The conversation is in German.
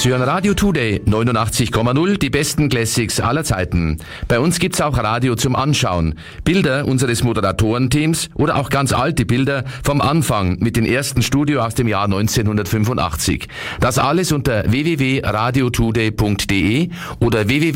Sie hören Radio Today 89,0, die besten Classics aller Zeiten. Bei uns gibt's auch Radio zum Anschauen. Bilder unseres Moderatorenteams oder auch ganz alte Bilder vom Anfang mit den ersten Studio aus dem Jahr 1985. Das alles unter www.radiotoday.de oder www